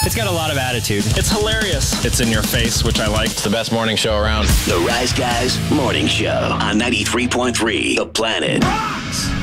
It's got a lot of attitude. It's hilarious. It's in your face, which I like. It's the best morning show around. The Rise Guys Morning Show on 93.3 The Planet.